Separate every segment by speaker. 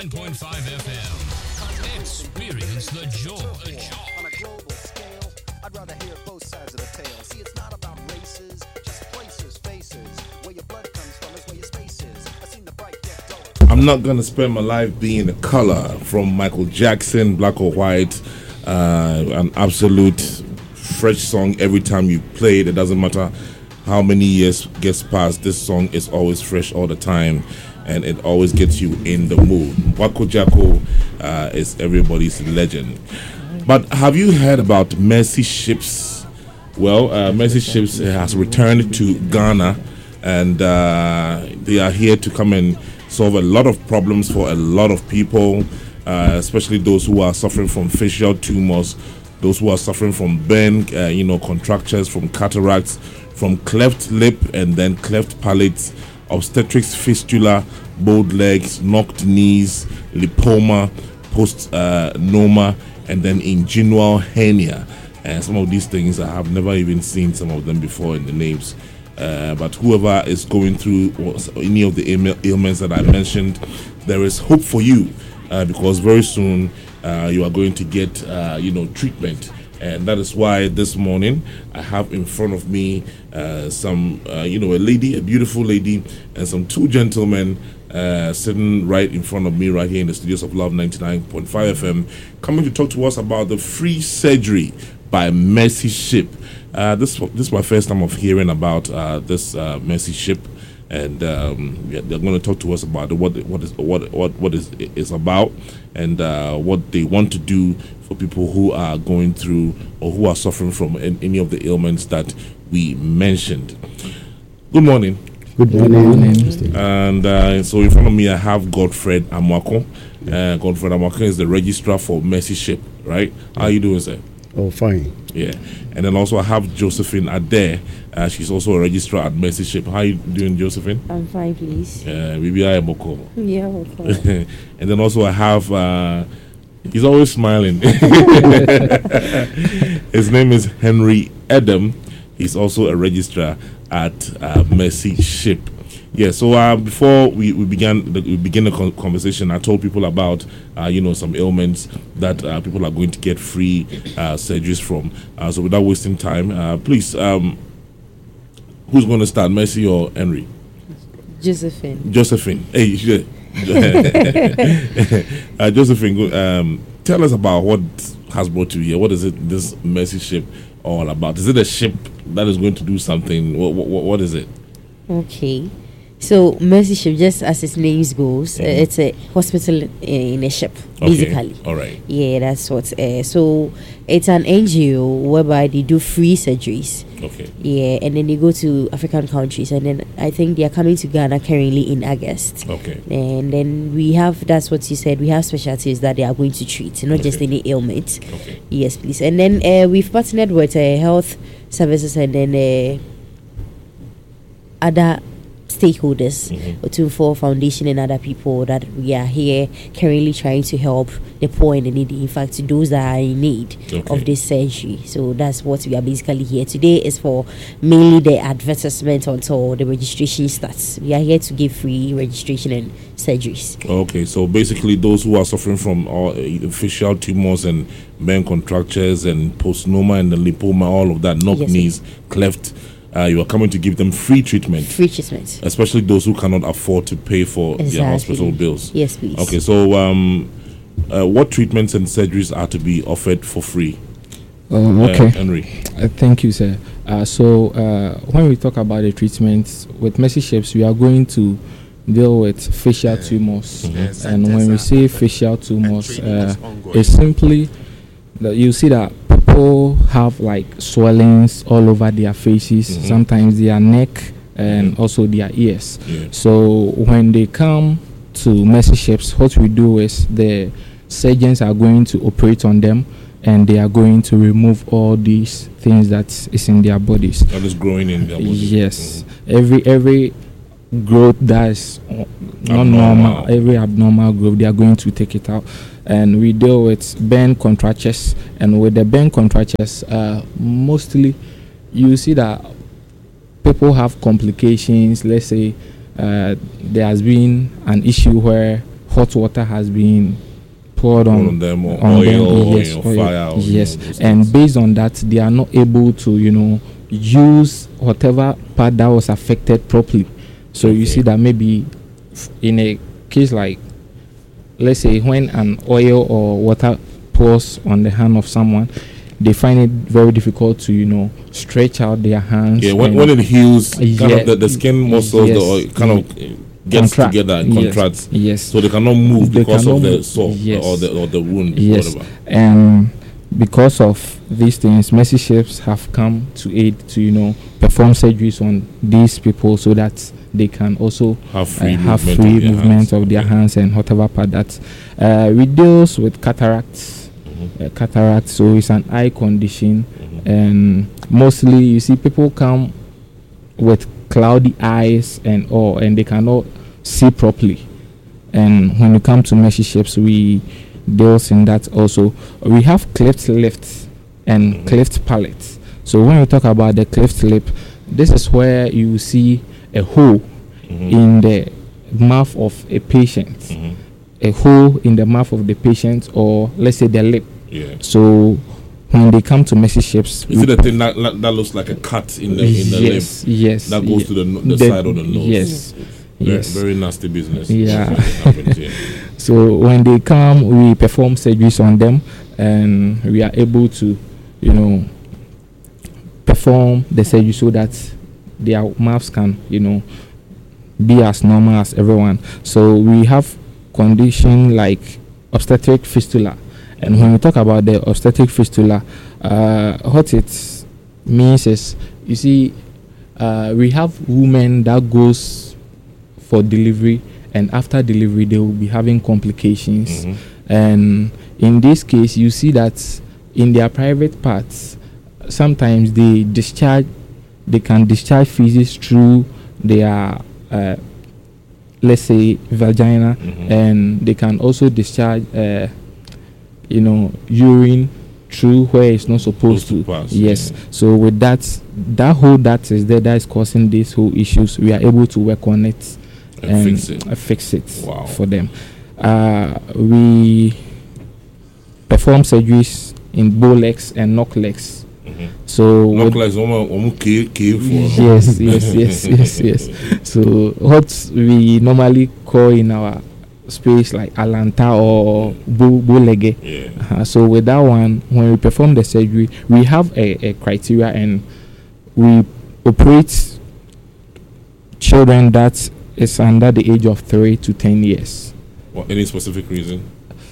Speaker 1: 99.5 FM. Experience the joy.
Speaker 2: On a global scale, I'd rather hear both sides of the tale. See, it's not about races, just places, faces. Where your blood comes from is where your space is. I seen the bright get dull.
Speaker 3: I'm not gonna spend my life being a color from Michael Jackson, Black or White. An absolute fresh song every time you play it. It doesn't matter how many years gets past. This song is always fresh all the time, and it always gets you in the mood. Wako Jacko is everybody's legend. But have you heard about Mercy Ships? Well, Mercy Ships has returned to Ghana, and they are here to come and solve a lot of problems for a lot of people, especially those who are suffering from facial tumors, those who are suffering from burn, contractures, from cataracts, from cleft lip and then cleft palate, obstetrics, fistula, bowed legs, knocked knees, lipoma, post-noma, and then inguinal hernia. And some of these things, I have never even seen some of them before in the names. But whoever is going through any of the ailments that I mentioned, there is hope for you, because very soon you are going to get treatment. And that is why this morning I have in front of me some a lady, a beautiful lady, and some two gentlemen sitting right in front of me right here in the studios of Love 99.5 FM, coming to talk to us about the free surgery by Mercy Ship. This is my first time of hearing about this Mercy Ship, and they're going to talk to us about what is about, and what they want to do for people who are going through or who are suffering from any of the ailments that we mentioned. Good morning.
Speaker 4: Good morning.
Speaker 3: And so in front of me I have Godfred Amwako. Godfred Amwako is the registrar for Mercy Ship, right? How are you doing, sir?
Speaker 4: Oh, fine.
Speaker 3: Yeah. And then also I have Josephine Adair. She's also a registrar at Mercy Ship. How are you doing, Josephine?
Speaker 5: I'm fine, please.
Speaker 3: BBI Boko.
Speaker 5: Yeah, I'm fine.
Speaker 3: And then also I have he's always smiling. His name is Henry Adam. He's also a registrar at Mercy Ship. Yeah, so before we begin the conversation, I told people about some ailments that people are going to get free surgeries from. So without wasting time, please, who's going to start, Mercy or Henry?
Speaker 5: Josephine.
Speaker 3: Hey, Josephine, tell us about what has brought you here. What is it, this Mercy Ship all about? Is it a ship that is going to do something? What is it?
Speaker 5: Okay. So Mercy Ship, just as its name goes, it's a hospital in a ship, basically.
Speaker 3: All right.
Speaker 5: Yeah, that's what. So it's an NGO whereby they do free surgeries.
Speaker 3: Okay.
Speaker 5: Yeah, and then they go to African countries, and then I think they are coming to Ghana currently in August.
Speaker 3: Okay.
Speaker 5: And then we have, that's what you said, we have specialties that they are going to treat, not just any ailment.
Speaker 3: Okay.
Speaker 5: Yes, please. And then we've partnered with health services and then other stakeholders, Otunfo Foundation and other people that we are here currently trying to help the poor and the needy. In fact, those that are in need of this surgery. So that's what we are basically here. Today is for mainly the advertisement until the registration starts. We are here to give free registration and surgeries.
Speaker 3: Okay, so basically those who are suffering from facial tumors and burn contractures and post-noma and the lipoma, all of that, knocked knees, cleft, you are coming to give them free treatment.
Speaker 5: Free treatment.
Speaker 3: Especially those who cannot afford to pay for their hospital bills.
Speaker 5: Yes, please.
Speaker 3: Okay, so what treatments and surgeries are to be offered for free?
Speaker 4: Okay.
Speaker 3: Henry.
Speaker 4: Thank you, sir. So when we talk about the treatments, with Mercy Ships, we are going to deal with facial tumors. And when we say facial tumors, it's simply that you see that people have like swellings all over their faces, sometimes their neck and also their ears. So when they come to Mercy Ships, what we do is the surgeons are going to operate on them, and they are going to remove all these things that is in their bodies.
Speaker 3: That is growing in their bodies.
Speaker 4: Yes. Every growth that is not normal, every abnormal growth, they are going to take it out. And we deal with burn contractures, and with the burn contractures, mostly you see that people have complications. Let's say there has been an issue where hot water has been poured
Speaker 3: on them, or
Speaker 4: on
Speaker 3: oil,
Speaker 4: them, yes,
Speaker 3: or fire, or,
Speaker 4: yes,
Speaker 3: those
Speaker 4: and
Speaker 3: things.
Speaker 4: based on that, they are not able to, use whatever part that was affected properly. So you see that maybe in a case like, let's say, when an oil or water pours on the hand of someone, they find it very difficult to, stretch out their hands.
Speaker 3: Yeah, when it heals, kind of the skin muscles,
Speaker 4: yes,
Speaker 3: the oil kind of gets together and contracts.
Speaker 4: Yes.
Speaker 3: So they cannot move because of the sore,
Speaker 4: yes,
Speaker 3: or the wound.
Speaker 4: Yes.
Speaker 3: Whatever.
Speaker 4: And because of these things, Mercy Ships have come to aid to perform surgeries on these people so that they can also
Speaker 3: have free
Speaker 4: movement of their hands and whatever part that we deals with cataracts. Cataract, so it's an eye condition, and mostly you see people come with cloudy eyes and they cannot see properly. And when you come to Mercy Ships, we deals in that also. We have cleft lips and cleft palate. So when we talk about the cleft lip, this is where you see a hole in the mouth of a patient. A hole in the mouth of the patient, or let's say the lip.
Speaker 3: Yeah.
Speaker 4: So when they come to Mercy Ships,
Speaker 3: is it a thing that looks like a cut in the lip?
Speaker 4: Yes.
Speaker 3: That goes to the side of the nose.
Speaker 4: Yes. Yes.
Speaker 3: Very nasty business.
Speaker 4: Yeah. So when they come, we perform surgeries on them, and we are able to, perform the surgery so that their mouths can, be as normal as everyone. So we have condition like obstetric fistula, and when we talk about the obstetric fistula, what it means is, you see, we have women that goes for delivery, and after delivery they will be having complications, and in this case you see that in their private parts sometimes they can discharge feces through their let's say vagina, and they can also discharge urine through where it's not supposed to
Speaker 3: pass.
Speaker 4: Yes. So with that hole that is there that is causing these whole issues, we are able to work on it and fix it
Speaker 3: Wow.
Speaker 4: for them. We perform surgeries in bow legs and knock legs. So
Speaker 3: knock legs,
Speaker 4: yes. So what we normally call in our space like alanta or bow leg.
Speaker 3: Yeah.
Speaker 4: So with that one, when we perform the surgery, we have a criteria, and we operate children that is under the age of 3 to 10 years.
Speaker 3: What, any specific reason?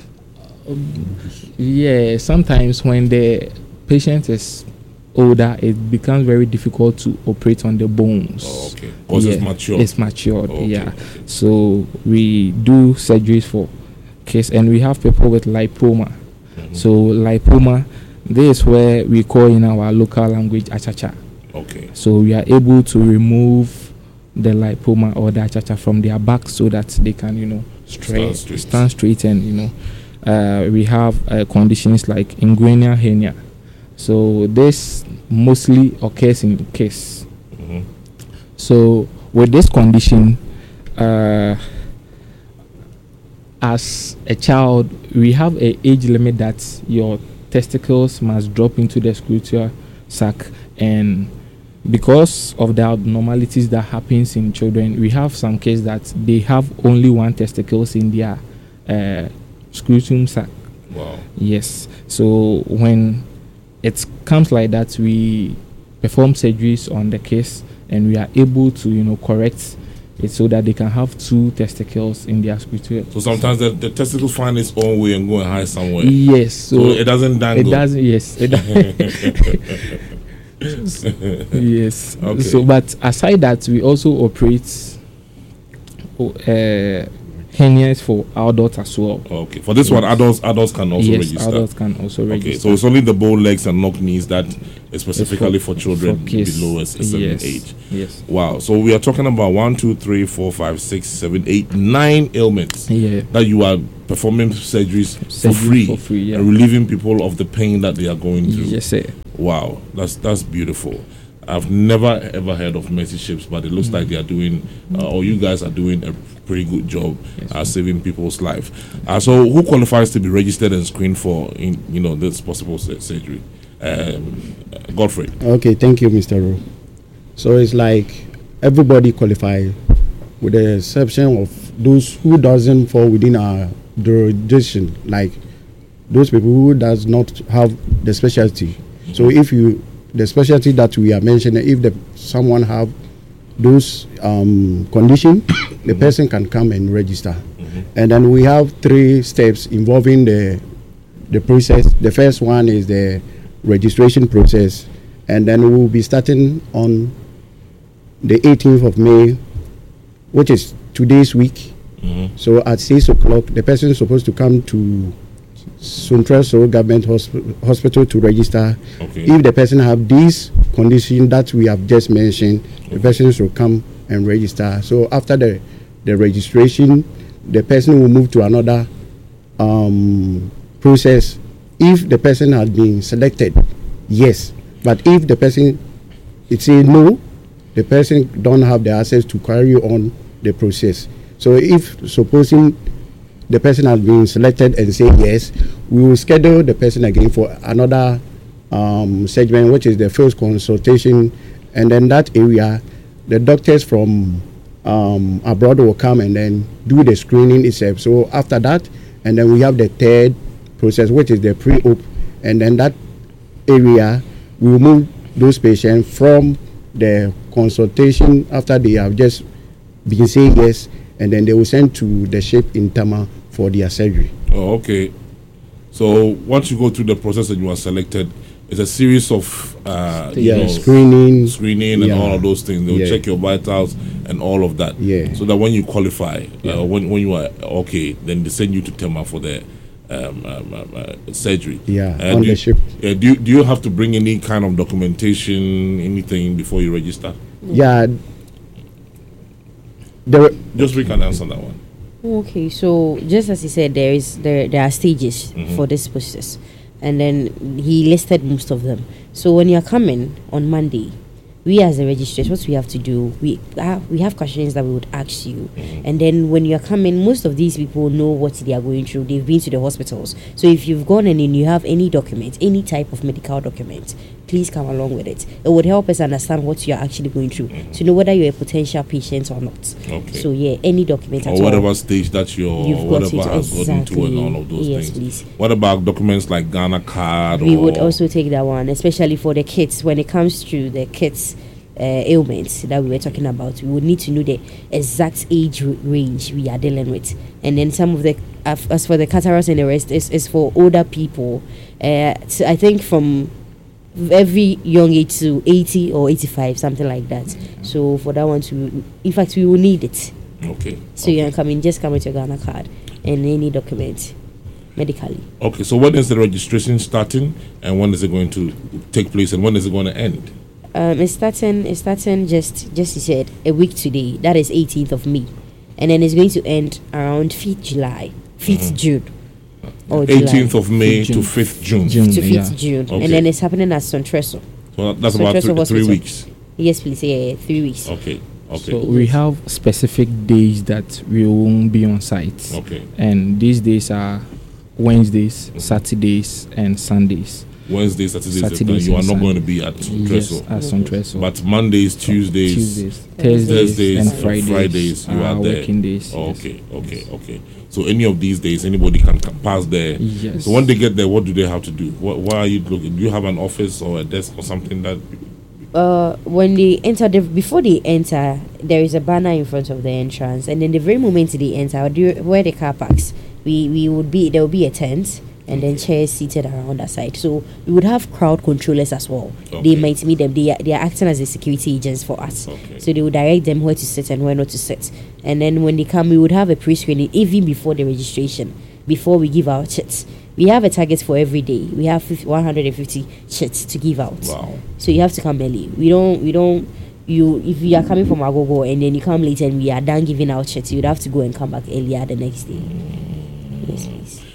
Speaker 4: Yeah, sometimes when the patient is older, it becomes very difficult to operate on the bones.
Speaker 3: Oh, okay. Because it's matured.
Speaker 4: It's matured,
Speaker 3: okay.
Speaker 4: yeah. So we do surgeries for kids, and we have people with lipoma. So lipoma, this is where we call in our local language achacha.
Speaker 3: Okay.
Speaker 4: So we are able to remove the lipoma or the achacha from their back so that they can, stand straight, and we have conditions like inguinal hernia. So this mostly occurs in kids. So with this condition, as a child, we have an age limit that your testicles must drop into the scrotal sac, and because of the abnormalities that happens in children, we have some kids that they have only one testicles in their scrotum sac.
Speaker 3: Wow.
Speaker 4: Yes. So when it comes like that, we perform surgeries on the case, and we are able to correct it so that they can have 2 testicles in their scrotum.
Speaker 3: So sometimes the testicles find its own way and go and hide somewhere.
Speaker 4: Yes.
Speaker 3: So it doesn't dangle.
Speaker 4: It doesn't. Yes. Yes.
Speaker 3: Okay.
Speaker 4: So, but aside that, we also operate hernias for adults as well.
Speaker 3: Okay. For this one, adults can also register.
Speaker 4: Adults can also register.
Speaker 3: Okay. So it's only the bow legs and knock knees that is specifically for children below a certain age.
Speaker 4: Yes.
Speaker 3: Wow. So we are talking about 1, 2, 3, 4, 5, 6, 7, 8, 9 ailments that you are performing surgeries for free, and relieving people of the pain that they are going through.
Speaker 4: Yes, sir.
Speaker 3: Wow. That's beautiful. I've never ever heard of Mercy Ships, but it looks like they are doing, or you guys are doing a pretty good job saving people's life. So who qualifies to be registered and screened for this possible surgery? Godfrey.
Speaker 6: Okay, thank you, Mr. Ro. So it's like everybody qualifies, with the exception of those who doesn't fall within our jurisdiction, like those people who does not have the specialty. So if the specialty that we are mentioning, if someone have those condition, the person can come and register. And then we have 3 steps involving the process. The first one is the registration process, and then we will be starting on the 18th of May, which is today's week. So at 6 o'clock, the person is supposed to come to Sontreso Government Hospital to register. If the person have these conditions that we have just mentioned, the person should come and register. So after the registration, the person will move to another process. If the person has been selected, yes. But if the person say no, the person don't have the access to carry on the process. So if supposing the person has been selected and say yes, we will schedule the person again for another segment, which is the first consultation, and then that area, the doctors from abroad will come and then do the screening itself. So after that, and then we have the third process, which is the pre-op, and then that area we will move those patients from the consultation after they have just been saying yes, and then they will send to the ship in Tama for their surgery.
Speaker 3: Oh, okay. So once you go through the process and you are selected, it's a series of
Speaker 6: screening
Speaker 3: and all of those things. They'll check your vitals and all of that. So that when you qualify, when you are okay, then they send you to Tema for the surgery.
Speaker 6: On the ship.
Speaker 3: Do you have to bring any kind of documentation, anything before you register? Just we can answer that one.
Speaker 5: Okay, so just as he said, there are stages for this process, and then he listed most of them. So when you're coming on Monday, we as the registrars, what we have to do, we have questions that we would ask you, and then when you're coming, most of these people know what they are going through. They've been to the hospitals. So if you've gone and you have any document, any type of medical document, please come along with it. It would help us understand what you're actually going through, to know whether you're a potential patient or not. So any document at all,
Speaker 3: whatever stage that whatever has gotten to, and all of those things.
Speaker 5: Please.
Speaker 3: What about documents like Ghana card?
Speaker 5: We would also take that one, especially for the kids. When it comes to the kids ailments that we were talking about, we would need to know the exact age range we are dealing with, and then some of the as for the cataracts and the rest is for older people. So I think from every young age to 80 or 85, something like that. So for that one, in fact, we will need it. So you can come in, just come with your Ghana card and any document medically. So
Speaker 3: when is the registration starting, and when is it going to take place, and when is it going to end?
Speaker 5: It's starting just you said a week today. That is 18th of May, and then it's going to end around 5th June. Or
Speaker 3: 18th of May to 5th June.
Speaker 5: To 5th June. And then it's happening at Sontreso.
Speaker 3: So that's about 3 weeks.
Speaker 5: Yes, please. 3 weeks.
Speaker 3: Okay.
Speaker 4: So we have specific days that we won't be on site. And these days are Wednesdays, Saturdays, and Sundays.
Speaker 3: Wednesdays, Saturdays, you are not going to be at Sontreso.
Speaker 4: Yes, at Sontreso.
Speaker 3: But Mondays, Tuesdays,
Speaker 4: Thursdays, and
Speaker 3: Fridays you are there.
Speaker 4: Working days.
Speaker 3: Okay. So any of these days, anybody can pass there.
Speaker 4: Yes.
Speaker 3: So when they get there, what do they have to do? Why are you looking? Do you have an office or a desk or something that?
Speaker 5: When they enter, before they enter, there is a banner in front of the entrance, and then the very moment they enter, where the car parks, there will be a tent. And then chairs seated around that side. So we would have crowd controllers as well. They might meet them. They are acting as the security agents for us. So they would direct them where to sit and where not to sit. And then when they come, we would have a pre-screening even before the registration, before we give our chits. We have a target for every day. We have 150 chits to give out. So you have to come early. We don't. If you are coming from Agogo and then you come late and we are done giving out chits, you'd have to go and come back earlier the next day. Yes, please.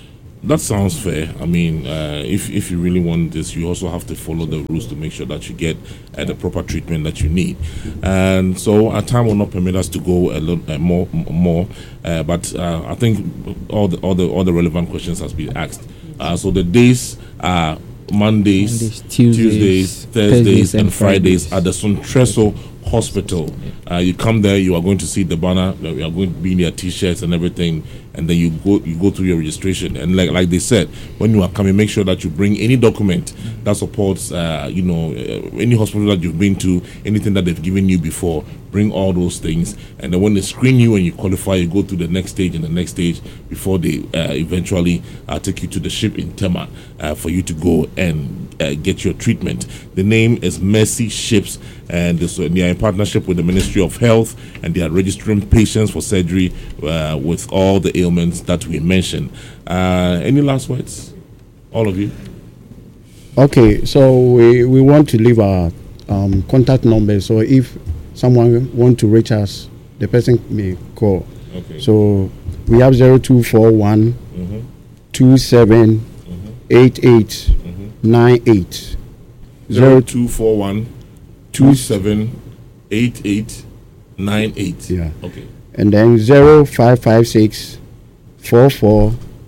Speaker 3: That sounds fair. I mean, if you really want this, you also have to follow the rules to make sure that you get the proper treatment that you need. And so our time will not permit us to go a little more. But I think all the relevant questions has been asked. So the days are Mondays, Tuesdays, Thursdays, and Fridays at the Suntreso Hospital. You come there, you are going to see the banner. You are going to be in your T-shirts and everything, and then you go through your registration. And like they said, when you are coming, make sure that you bring any document that supports, any hospital that you've been to, anything that they've given you before. Bring all those things, and then when they screen you and you qualify, you go to the next stage and the next stage before they eventually take you to the ship in Tema for you to go and get your treatment. The name is Mercy Ships, and they are in partnership with the Ministry of Health, and they are registering patients for surgery with all the ailments that we mentioned. Any last words, all of you?
Speaker 6: Okay, so we want to leave our contact number. So if someone want to reach us, the person may call.
Speaker 3: Okay.
Speaker 6: So we have 0241 27 88 98.
Speaker 3: 0241 27 88 98.
Speaker 6: Yeah.
Speaker 3: Okay.
Speaker 6: And then 0556 44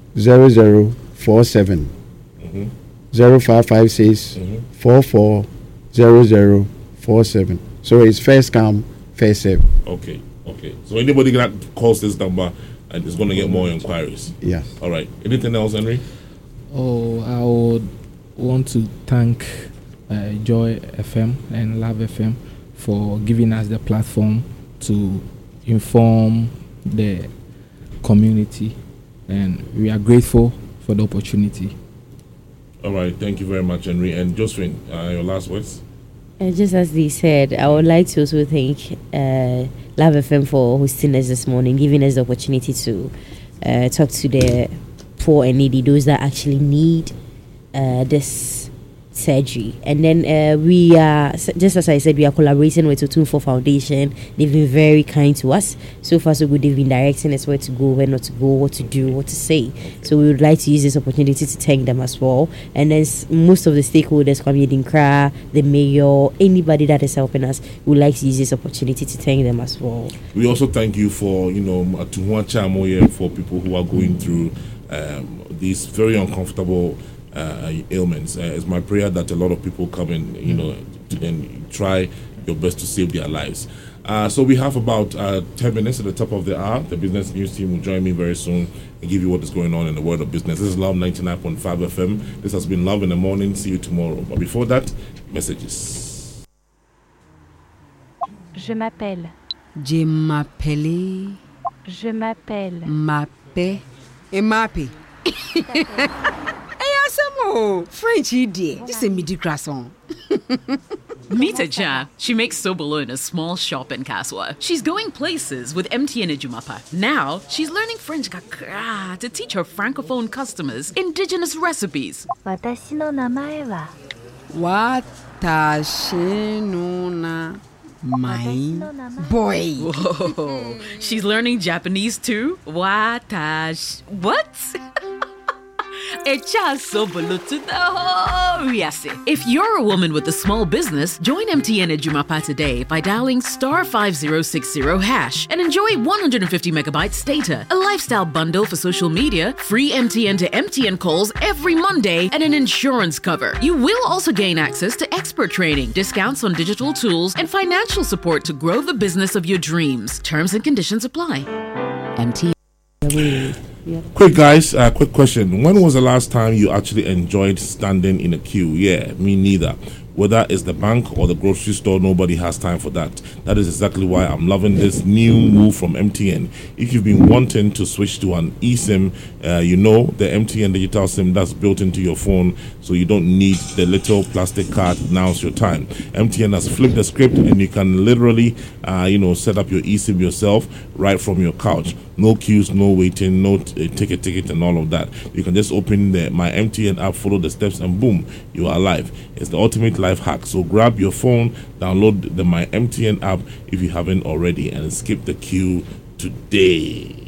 Speaker 6: 0047. 0556 44 0047. So it's first come, first serve.
Speaker 3: Okay. So anybody that calls this number and is going to get more inquiries.
Speaker 6: Yeah.
Speaker 3: All right. Anything else, Henry?
Speaker 4: Oh, I would want to thank Joy FM and Love FM for giving us the platform to inform the community, and we are grateful for the opportunity.
Speaker 3: All right. Thank you very much, Henry. And Josephine, your last words?
Speaker 5: Just as they said, I would like to also thank Love FM for hosting us this morning, giving us the opportunity to talk to the poor and needy, those that actually need this surgery. And then we are, just as I said, we are collaborating with Otunfo Foundation. They've been very kind to us. So far so good. They've been directing us where to go, where not to go, what to do, what to say. So we would like to use this opportunity to thank them as well. And then most of the stakeholders, Kwame Dinkra, the mayor, anybody that is helping us, we would like to use this opportunity to thank them as well.
Speaker 3: We also thank you for, for people who are going through these very uncomfortable ailments. It's my prayer that a lot of people come and and try your best to save their lives. So we have about 10 minutes at the top of the hour. The business news team will join me very soon and give you what is going on in the world of business. This is Love 99.5 FM. This has been Love in the Morning. See you tomorrow. But before that, messages.
Speaker 7: Je m'appelle.
Speaker 8: Je m'appelle.
Speaker 7: Je m'appelle.
Speaker 8: Mappe. Et mappe. Frenchy dear, this is a midi croissant.
Speaker 9: Meet Jan. She makes sobolo in a small shop in Kaswa. She's going places with MTN Ejumapa. Now, she's learning French kakra to teach her francophone customers indigenous recipes.
Speaker 7: Watashi no namae wa.
Speaker 8: Watashi no na my boy.
Speaker 9: Whoa. She's learning Japanese too? What? If you're a woman with a small business, join MTN Ejumapa today by dialing *5060# and enjoy 150 megabytes data, a lifestyle bundle for social media, free MTN to MTN calls every Monday, and an insurance cover. You will also gain access to expert training, discounts on digital tools, and financial support to grow the business of your dreams. Terms and conditions apply. MTN.
Speaker 3: Quick, guys, quick question. When was the last time you actually enjoyed standing in a queue? Yeah, me neither. Whether it's the bank or the grocery store, nobody has time for that. That is exactly why I'm loving this new move from MTN. If you've been wanting to switch to an eSIM, the MTN digital SIM that's built into your phone, so you don't need the little plastic card. Now's your time. MTN has flipped the script, and you can literally, set up your eSIM yourself right from your couch. No queues, no waiting, no ticket, and all of that. You can just open the My MTN app, follow the steps, and boom, you are live. It's the ultimate life hack. So grab your phone, download the My MTN app if you haven't already, and skip the queue today.